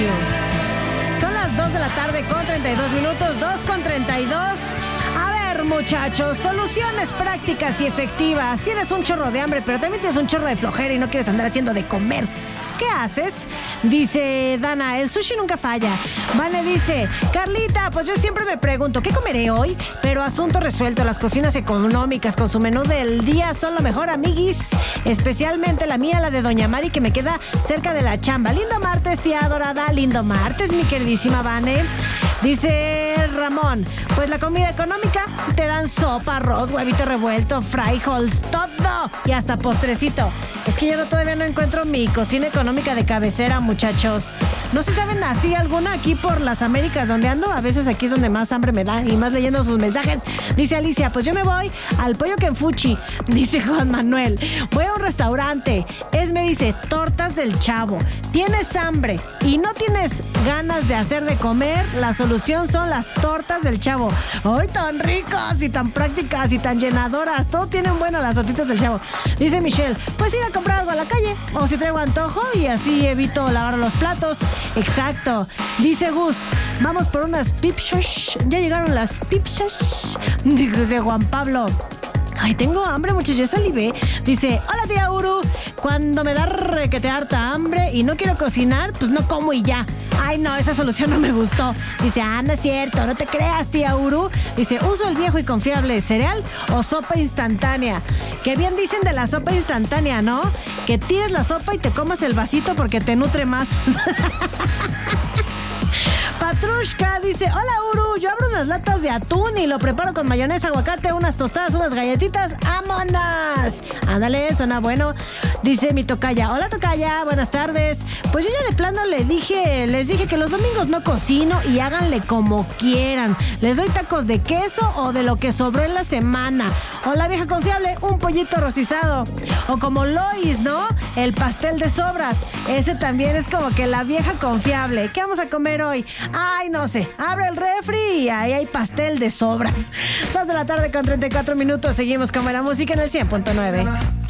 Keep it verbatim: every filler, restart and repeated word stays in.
You. Son las dos de la tarde con treinta y dos minutos, dos con treinta y dos. A ver, muchachos, soluciones prácticas y efectivas. Tienes un chorro de hambre, pero también tienes un chorro de flojera y no quieres andar haciendo de comer. ¿Qué haces? Dice Dana, el sushi nunca falla. Vane dice, Carlita, pues yo siempre me pregunto, ¿qué comeré hoy? Pero asunto resuelto, las cocinas económicas con su menú del día son lo mejor, amiguis. Especialmente la mía, la de Doña Mari, que me queda cerca de la chamba. Lindo martes, tía adorada, lindo martes, mi queridísima Vane. Dice Ramón, pues la comida económica te dan sopa, arroz, huevito revuelto, frijoles, todo y hasta postrecito. Es que yo no, todavía no encuentro mi cocina económica de cabecera, muchachos. ¿No se saben así alguna aquí por las Américas donde ando? A veces aquí es donde más hambre me da y más leyendo sus mensajes. Dice Alicia, pues yo me voy al Pollo Kenfuchi. Dice Juan Manuel, voy a un restaurante. Esme dice, tortas del Chavo. ¿Tienes hambre y no tienes ganas de hacer de comer? La solución son las tortas del Chavo. ¡Ay, tan ricas y tan prácticas y tan llenadoras! Todo tienen bueno las tortitas del Chavo. Dice Michelle, pues ir a comprar algo a la calle o si traigo antojo y así evito lavar los platos. Exacto. Dice Gus, vamos por unas pipsas. Ya llegaron las pipsas. Dice Juan Pablo, ay, tengo hambre, muchachos, ya salivé. Dice, hola tía Uru, cuando me da requete harta hambre y no quiero cocinar, pues no como y ya. Ay, no, esa solución no me gustó. Dice, ah, no es cierto, no te creas, tía Uru. Dice, uso el viejo y confiable cereal o sopa instantánea. Que bien dicen de la sopa instantánea, ¿no? Que tires la sopa y te comas el vasito porque te nutre más. Patrushka dice, hola Uru, yo abro unas latas de atún y lo preparo con mayonesa, aguacate, unas tostadas, unas galletitas, ¡vámonos! Ándale, suena bueno. Dice mi tocaya, hola tocaya, buenas tardes. Pues yo ya de plano le dije, les dije que los domingos no cocino y háganle como quieran. Les doy tacos de queso o de lo que sobró en la semana. O la vieja confiable, un pollito rostizado. O como Lois, ¿no? El pastel de sobras. Ese también es como que la vieja confiable. ¿Qué vamos a comer hoy? Ay, no sé. Abre el refri y ahí hay pastel de sobras. Dos de la tarde con treinta y cuatro minutos. Seguimos con buena música en el cien punto nueve.